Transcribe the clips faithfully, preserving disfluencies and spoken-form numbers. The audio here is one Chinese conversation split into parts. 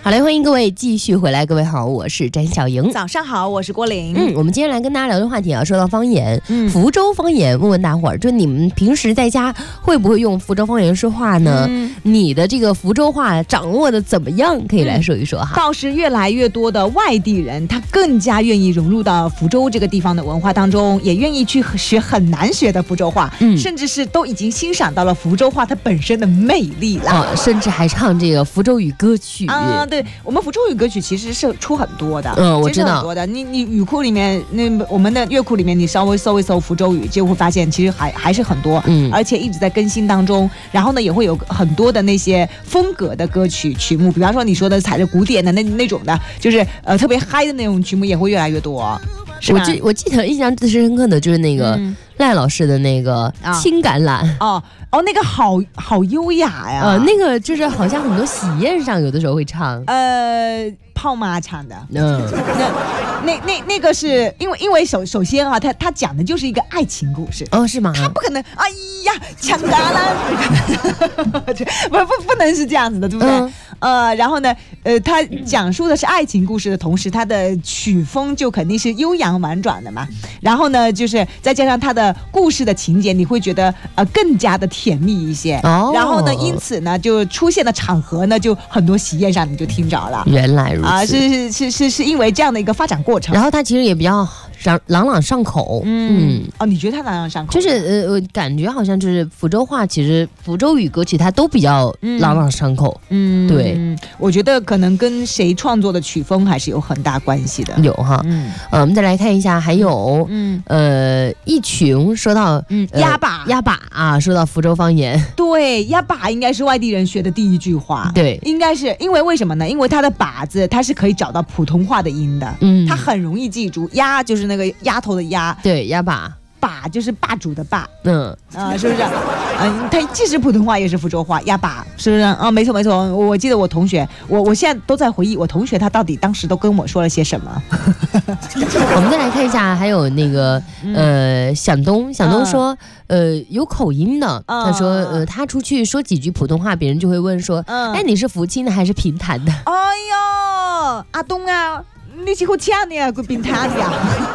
好嘞，欢迎各位继续回来。各位好，我是詹小莹。 早上好，我是郭玲。 嗯，我们今天来跟大家聊的话题啊，说到方言， 嗯， 福州方言，问问大伙儿，就你们平时在家会不会用福州方言说话呢？嗯、你的这个福州话掌握的怎么样？可以来说一说哈。 嗯、倒是越来越多的外地人，他更加愿意融入到福州这个地方的文化当中，也愿意去学很难学的福州话，嗯，甚至是都已经欣赏到了福州话它本身的魅力了。 哦，甚至还唱这个福州语歌曲啊，对，我们福州语歌曲其实是出很多的， 嗯，我知道很多的。你你语库里面，那我们的乐库里面，你稍微搜一搜福州语，就会发现其实还还是很多，嗯，而且一直在更新当中。然后呢，也会有很多的那些风格的歌曲曲目，比方说你说的踩着古典的那那种的，就是呃特别嗨的那种曲目，也会越来越多。 我记我记得印象最深刻的就是那个赖老师的那个青橄榄、 嗯、哦哦，那个好好优雅呀， 呃，那个就是好像很多喜宴上有的时候会唱， 呃。泡妈唱的， 嗯， 那那那那个是因为因为首首先啊，他他讲的就是一个爱情故事， 哦，是吗？ 他不可能，哎呀，抢答了，不不不能是这样子的，对不对？嗯、呃，然后呢，呃，他讲述的是爱情故事的同时，他的曲风就肯定是悠扬婉转的嘛。然后呢，就是再加上他的故事的情节，你会觉得呃更加的甜蜜一些。哦，然后呢，因此呢，就出现的场合呢，就很多喜宴上你就听着了。 原来如此。 啊，是是是是是因为这样的一个发展过程， 然后它其实也比较朗朗上口， 嗯，嗯哦，你觉得它朗朗上口？ 就是呃，我感觉好像就是福州话，其实福州语歌曲它都比较朗朗上口，嗯，对， 嗯，我觉得可能跟谁创作的曲风还是有很大关系的， 有哈，嗯，呃，我们再来看一下，还有，嗯，呃，一群说到， 嗯，鸭把鸭把啊，说到福州方言， 对，鸭把应该是外地人学的第一句话， 对， 应该是因为为什么呢？因为它的把字它是可以找到普通话的音的，嗯，它很容易记住，鸭就是那个丫头的鸭， 对，鸭把， 把就是霸主的霸， 嗯啊、呃，是不是？嗯、呃，它既是普通话也是福州话，鸭把是不是？啊、呃，没错没错，我我记得我同学，我我现在都在回忆我同学他到底当时都跟我说了些什么。 我们再来看一下，还有那个呃，响东，响东说，呃，有口音的，嗯、他说，呃，他出去说几句普通话，别人就会问说，嗯、哎，你是福清的还是平潭的？ 哎呦，阿东啊！你是好呛的啊，个平潭的呀！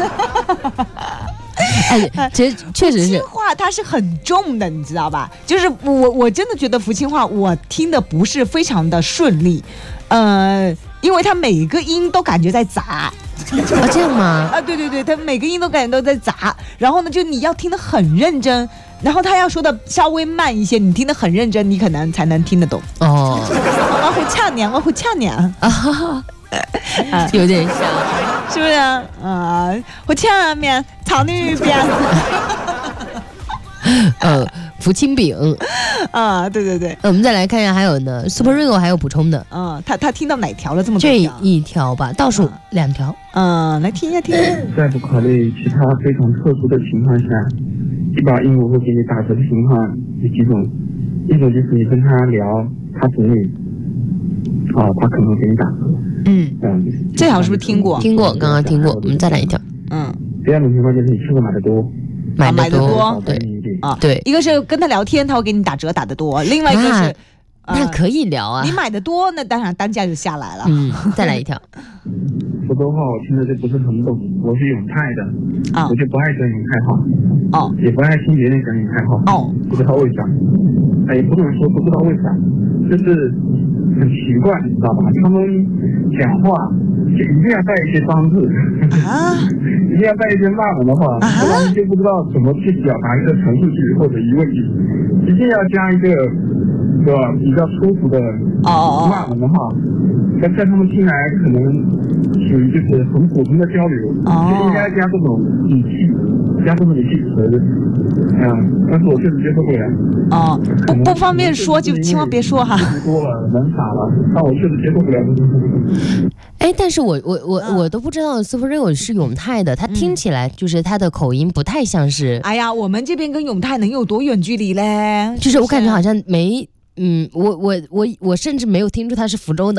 哎，其实确实是福清话，它是很重的，你知道吧？就是我我真的觉得福清话我听的不是非常的顺利，呃，因为它每一个音都感觉在砸。 啊，这样吗？ 啊，对对对，它每个音都感觉都在砸，然后呢，就你要听得很认真，然后他要说的稍微慢一些，你听得很认真，你可能才能听得懂。哦，我会呛娘，我会呛娘啊。 啊、有点像， 是不是啊？啊，我下面草那边， 呃，福清饼， 啊，对对对。 我们再来看一下，还有呢 ，Super Ringo 还有补充的， 嗯，他他听到哪条了？这么多条？ 这一条吧，倒数两条。 嗯，来听一下，听一下。 在不考虑其他非常特殊的情况下，一把鹦鹉会给你打折的情况有几种，一种就是你跟他聊，他懂你，啊，他可能给你打折。嗯， 这条是不是听过？ 听过，刚刚听过。我们再来一条。 嗯，第二种情况就是你吃的买的多， 买的多， 对啊，对。 一个是跟他聊天，他会给你打折打得多；另外一个是， 那可以聊啊。 你买的多，那当然单价就下来了。 嗯，再来一条。 福州话我听的就不是很懂，我是永泰的，啊，我就不爱讲永泰话，哦，也不爱听别人讲永泰话，哦，不知道为啥，哎，也不能说不知道为啥，就是很奇怪，你知道吧？他们讲话就一定要带一些脏字，啊，一定要带一些骂人的话，不然就不知道怎么去表达一个陈述句或者疑问句，一定要加一个，对吧？比较舒服的骂人的话。在在他们听来，可能属于就是很普通的交流，哦、就应该加这种语气，加这种语气词，嗯，但是我确实接受不了。 哦，不不方便说就千万别说哈。 多了，人傻了，但我确实接受不了这种。 哎，但是我我我、嗯、我都不知道 Super Ringo 是永泰的，他听起来就是他的口音不太像是。 哎呀，我们这边跟永泰能有多远距离嘞？ 就是我感觉好像没。嗯，我我我我甚至没有听出他是福州的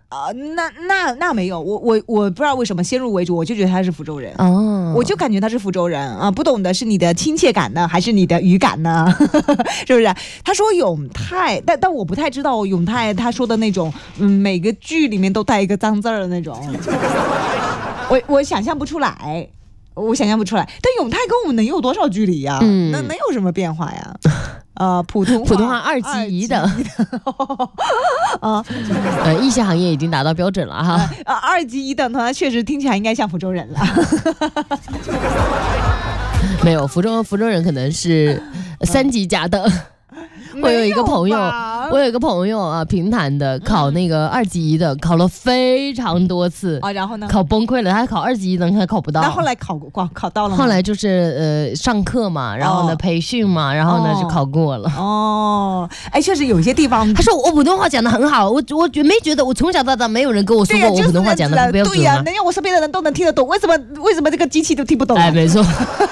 啊、呃，那那那没有，我我我不知道为什么先入为主，我就觉得他是福州人哦，我就感觉他是福州人啊，不懂的是你的亲切感呢，还是你的语感呢？是不是？他说永泰，但但我不太知道永泰他说的那种，嗯，每个句里面都带一个脏字儿的那种，我我想象不出来，我想象不出来。但永泰跟我们能有多少距离呀？嗯，能能有什么变化呀？呃，普通话普通话二级一的，啊，呃，一些行业已经达到标准了哈。 啊，二级一等的话，确实听起来应该像福州人了。 没有，福州福州人可能是三级甲等。我有一个朋友，我有一个朋友啊，平潭的，考那个二级一的，考了非常多次啊，然后呢， 考崩溃了，他考二级一的还考不到。 那后来考过，考到了吗？ 后来就是呃上课嘛，然后呢、哦、培训嘛，然后呢、哦、就考过了。 哦，哎，确实有些地方， 他说我普通话讲得很好，我我觉没觉得，我从小到大没有人跟我说过我普通话讲得不标准吗？ 对呀、啊，能让我身边的人都能听得懂，为什么为什么这个机器都听不懂、啊？ 哎，没错。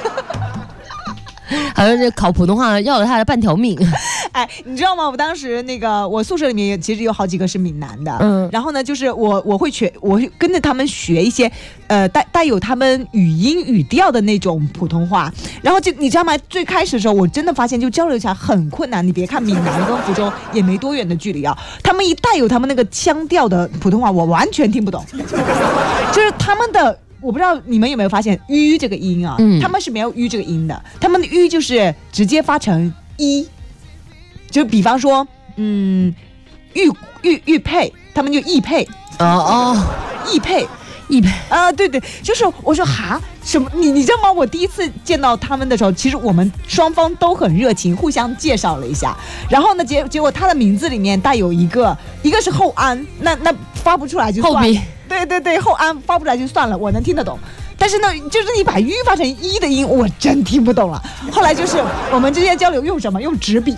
好像这考普通话要了他的半条命。 哎，你知道吗？我当时那个我宿舍里面其实有好几个是闽南的，嗯，然后呢，就是我我会学，我会跟着他们学一些，呃，带带有他们语音语调的那种普通话。然后就你知道吗？最开始的时候，我真的发现就交流起来很困难。你别看闽南跟福州也没多远的距离啊，他们一带有他们那个腔调的普通话，我完全听不懂，就是他们的。我不知道你们有没有发现 "ü" 这个音啊、嗯，他们是没有 "ü" 这个音的，他们的 "ü" 就是直接发成一，就比方说，嗯，玉玉玉佩，他们就易配， 哦哦， 易配。 易配啊，对对，就是我说哈什么，你你知道吗？我第一次见到他们的时候，其实我们双方都很热情，互相介绍了一下。然后呢，结结果他的名字里面带有一个，一个是后安，那那发不出来就算了。 后鼻， 对对对，后安发不出来就算了，我能听得懂。但是呢，就是你把 "ü" 发成一的音，我真听不懂了。后来就是我们之间交流用什么？用纸笔。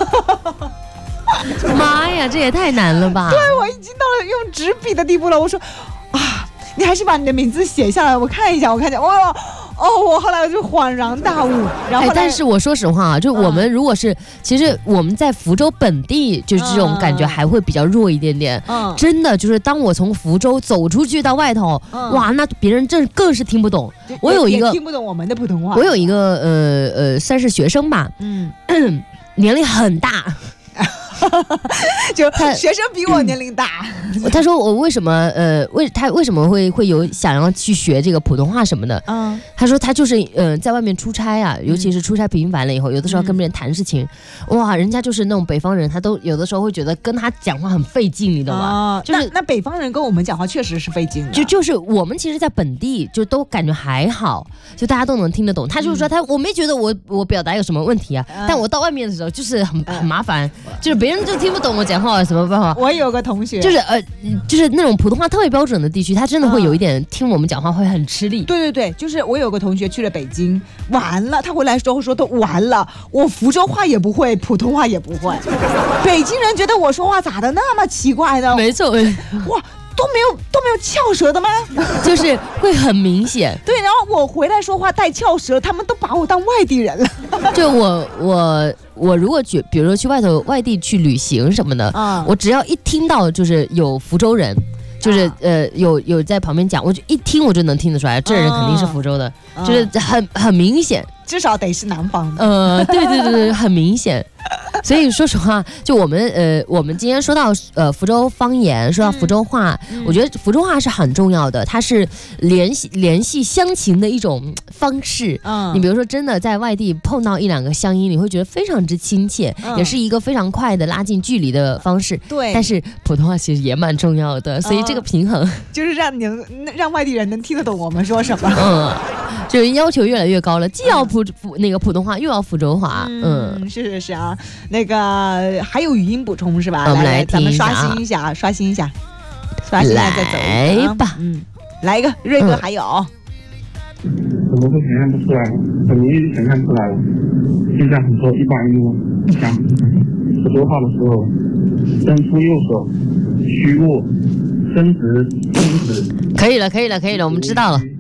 妈呀，这也太难了吧！ 对，我已经到了用纸笔的地步了。我说啊。你还是把你的名字写下来，我看一下，我看一下，哇，哦，我后来就恍然大悟。然后、哎， 但是我说实话啊，就我们如果是，嗯、其实我们在福州本地，就是这种感觉还会比较弱一点点。嗯，真的就是当我从福州走出去到外头，嗯、哇，那别人这更是听不懂。我有一个听不懂我们的普通话。 我有一个呃呃，算是学生吧，嗯，年龄很大。 就学生比我年龄大、 嗯、他说我为什么呃为他为什么会会有想要去学这个普通话什么的，嗯，他说他就是呃在外面出差啊，尤其是出差频繁了以后，有的时候跟别人谈事情、嗯、哇，人家就是那种北方人，他都有的时候会觉得跟他讲话很费劲，你懂吗、哦、就是那, 那北方人跟我们讲话确实是费劲的， 就就是我们其实在本地就都感觉还好，就大家都能听得懂。他就是说他我没觉得我我表达有什么问题啊、嗯、但我到外面的时候就是很很麻烦、嗯、就是别人就听不懂我讲话有什么办法。 我有个同学就是呃就是那种普通话特别标准的地区，他真的会有一点听我们讲话会很吃力、 嗯、对对对，就是我有个同学去了北京，完了他回来之后说都完了，我福州话也不会，普通话也不会。北京人觉得我说话咋的那么奇怪呢？ 没错， 哇都没有都没有翘舌的吗？ 就是会很明显。 对，然后我回来说话带翘舌，他们都把我当外地人了。 就我我我如果去，比如说去外头外地去旅行什么的，嗯、我只要一听到就是有福州人。就是呃有有在旁边讲，我就一听我就能听得出来，这人肯定是福州的，嗯、就是很很明显， 至少得是南方的。 呃，对对对对，很明显。所以说实话，就我们呃我们今天说到呃福州方言，说到福州话，嗯、我觉得福州话是很重要的，它是联系联系乡情的一种方式。嗯，你比如说真的在外地碰到一两个乡音，你会觉得非常之亲切，嗯、也是一个非常快的拉近距离的方式。 对， 但是普通话其实也蛮重要的，所以这个平衡、嗯、 就是让你让外地人能听得懂我们说什么。 嗯，就是要求越来越高了，既要普普那个普通话，又要福州话。嗯， 嗯是是是啊。那个还有语音补充是吧？ 我们来咱们刷新一下，刷新一下，刷新一下再走。 来吧， 嗯，来一个，瑞哥还有。 怎么会想象不出来？很容易想象出来了。就像很多一般人讲福州话的时候，伸出右手，虚握，伸直中指。 可以了，可以了，可以了，我们知道了。